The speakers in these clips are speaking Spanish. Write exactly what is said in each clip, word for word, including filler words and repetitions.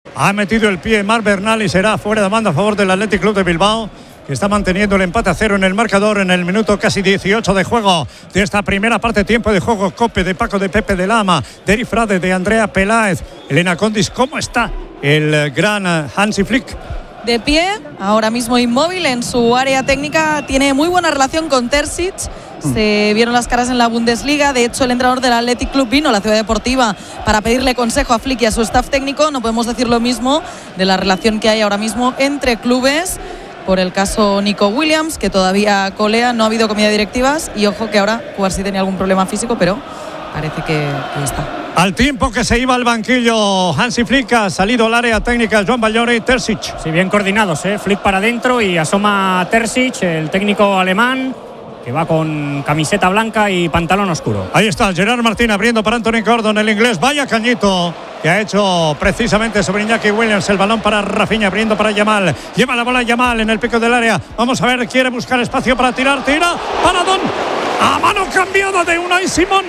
Ha metido el pie Marc Bernal y será fuera de banda a favor del Athletic Club de Bilbao, que está manteniendo el empate a cero en el marcador en el minuto casi dieciocho de juego de esta primera parte. Tiempo de juego. Cope de Paco, de Pepe, de Lama, de Eri Frade, de Andrea Peláez, Elena Condis. ¿Cómo está el gran Hansi Flick? De pie, ahora mismo inmóvil en su área técnica. Tiene muy buena relación con Terzic. Se vieron las caras en la Bundesliga. De hecho, el entrenador del Athletic Club vino a la Ciudad Deportiva para pedirle consejo a Flick y a su staff técnico. No podemos decir lo mismo de la relación que hay ahora mismo entre clubes. Por el caso Nico Williams, que todavía colea, no ha habido comida directivas. Y ojo que ahora Cubarsí tenía algún problema físico, pero parece que, que está. Al tiempo que se iba al banquillo Hansi Flick, ha salido al área técnica Joan Ballore y Terzic. Sí, bien coordinados, ¿eh? Flick para adentro y asoma Terzic, el técnico alemán, que va con camiseta blanca y pantalón oscuro. Ahí está Gerard Martín abriendo para Anthony Gordon, el inglés. Vaya cañito que ha hecho precisamente sobre Iñaki Williams. El balón para Rafinha, abriendo para Yamal. Lleva la bola Yamal en el pico del área. Vamos a ver, quiere buscar espacio para tirar. Tira, Paradón. A mano cambiada de Unai Simón.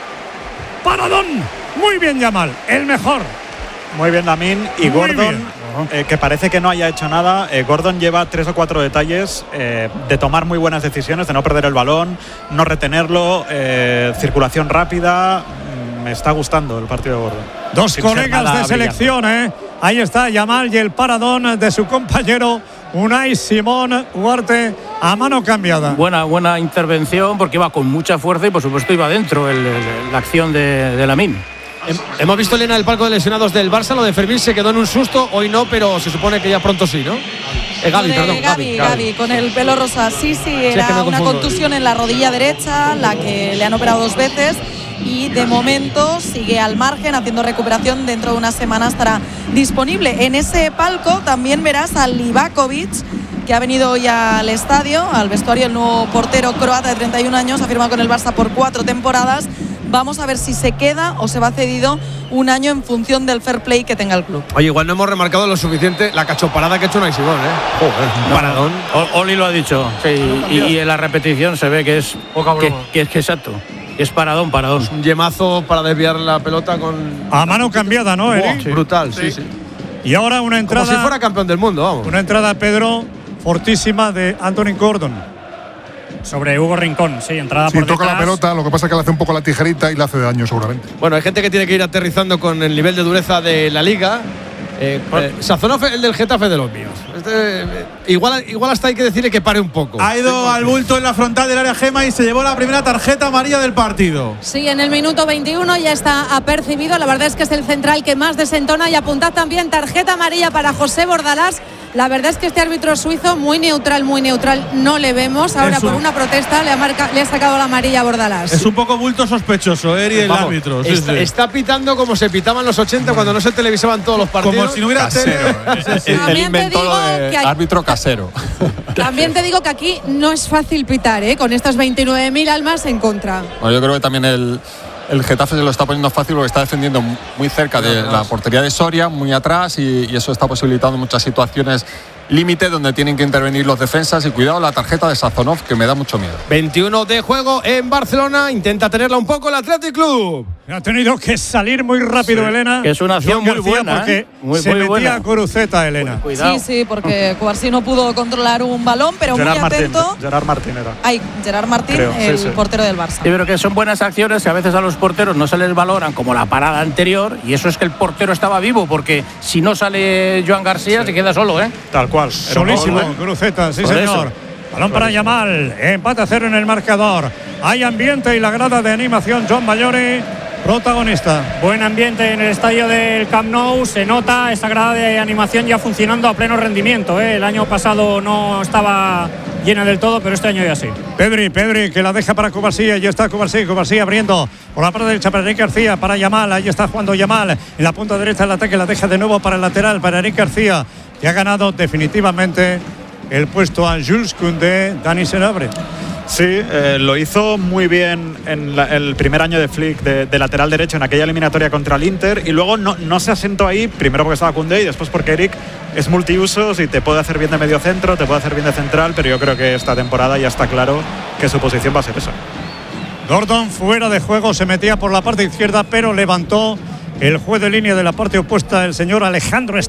Paradón. Muy bien Yamal, el mejor. Muy bien Lamine. Y Muy Gordon... Eh, que parece que no haya hecho nada. eh, Gordon lleva tres o cuatro detalles eh, de tomar muy buenas decisiones, de no perder el balón, no retenerlo, eh, circulación rápida. Me está gustando el partido de Gordon. Dos Sin colegas de selección, ¿eh? Ahí está Yamal y el paradón de su compañero Unai Simón. Ugarte a mano cambiada. Buena, buena intervención porque iba con mucha fuerza y por supuesto iba dentro el, el, la acción de, de Lamine. Hemos visto, Elena, el palco de lesionados del Barça. Lo de Fermín se quedó en un susto, hoy no, pero se supone que ya pronto sí, ¿no? Eh, Gavi, perdón, Gavi, Gavi, Gavi, con el pelo rosa. Sí, sí, era sí, es que una contusión en la rodilla derecha, la que le han operado dos veces. Y de momento sigue al margen, haciendo recuperación. Dentro de una semana estará disponible. En ese palco también verás a Livakovic, que ha venido hoy al estadio, al vestuario, el nuevo portero croata de treinta y un años, ha firmado con el Barça por cuatro temporadas. Vamos a ver si se queda o se va cedido un año en función del fair play que tenga el club. Oye, igual no hemos remarcado lo suficiente la cachoparada que ha hecho Unai Simón, ¿eh? Joder, no, paradón. Oli lo ha dicho. Sí, y, y en la repetición se ve que es poca broma. Que, que es que exacto. Es paradón, paradón. Es un yemazo para desviar la pelota con... A mano cambiada, ¿no, Eri? Sí. Brutal, sí, sí. Y ahora una entrada... Como si fuera campeón del mundo, vamos. Una entrada, Pedro, fortísima de Anthony Gordon. Sobre Hugo Rincón, sí, entrada sí, por toca detrás. La pelota, lo que pasa es que le hace un poco la tijerita y le hace daño seguramente. Bueno, hay gente que tiene que ir aterrizando con el nivel de dureza de la liga. Eh, eh, Sazonov, el del Getafe, de los míos. Este, eh, igual, igual hasta hay que decirle que pare un poco. Ha ido al bulto en la frontal del área Gema y se llevó la primera tarjeta amarilla del partido. Sí, en el minuto veintiuno ya está apercibido. La verdad es que es el central que más desentona. Y apuntad también tarjeta amarilla para José Bordalás. La verdad es que este árbitro suizo, muy neutral, muy neutral, no le vemos. Ahora un, por una protesta le ha, marca, le ha sacado la amarilla a Bordalás. Es un poco bulto sospechoso, Eri, el Vamos, árbitro. Sí, está, sí. está pitando como se pitaba en los ochenta cuando no se televisaban todos los partidos. Como si no hubiera casero. tele. Sí, sí. Él inventó lo de hay... árbitro casero. También te digo que aquí no es fácil pitar, ¿eh? Con estas veintinueve mil almas en contra. Bueno, yo creo que también el... El Getafe se lo está poniendo fácil porque está defendiendo muy cerca de la portería de Soria, muy atrás, y, y eso está posibilitando muchas situaciones límite donde tienen que intervenir los defensas. Y cuidado la tarjeta de Sazonov, que me da mucho miedo. veintiuno de juego en Barcelona, intenta tenerla un poco el Athletic Club. Ha tenido que salir muy rápido, sí, Elena. Que es una acción muy buena, porque ¿eh? muy, se muy metía buena. A Guruceta, Elena. Sí, sí, porque Cubarsí no pudo controlar un balón, pero Gerard muy atento. Martín, Gerard Martín era. Ay, Gerard Martín, Creo, el sí, sí. portero del Barça. Sí, pero que son buenas acciones que a veces a los porteros no se les valoran, como la parada anterior, y eso es que el portero estaba vivo, porque si no sale Joan García, sí, se queda solo, ¿eh? Tal cual. Solísimo, Guruceta, sí, por señor. Eso. Balón para Yamal, empate a cero en el marcador. Hay ambiente y la grada de animación, Joan Ballore, protagonista. Buen ambiente en el estadio del Camp Nou, se nota esa grada de animación ya funcionando a pleno rendimiento, ¿eh? El año pasado no estaba llena del todo, pero este año ya sí. Pedri, Pedri, que la deja para Cubarsí, ahí está Cubarsí, Cubarsí abriendo por la parte derecha para Eric García, para Yamal, ahí está jugando Yamal, en la punta derecha del ataque, la deja de nuevo para el lateral, para Eric García, que ha ganado definitivamente el puesto a Jules Koundé, Dani Senabre. Sí, eh, lo hizo muy bien en la, el primer año de Flick de, de lateral derecho en aquella eliminatoria contra el Inter, y luego no, no se asentó ahí, primero porque estaba Koundé y después porque Eric es multiusos y te puede hacer bien de medio centro, te puede hacer bien de central, pero yo creo que esta temporada ya está claro que su posición va a ser esa. Gordon fuera de juego, se metía por la parte izquierda, pero levantó el juez de línea de la parte opuesta, el señor Alejandro